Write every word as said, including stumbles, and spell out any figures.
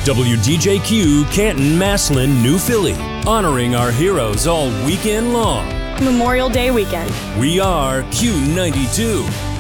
W D J Q, Canton, Massillon, New Philly. Honoring our heroes all weekend long. Memorial Day weekend. We are Q ninety-two.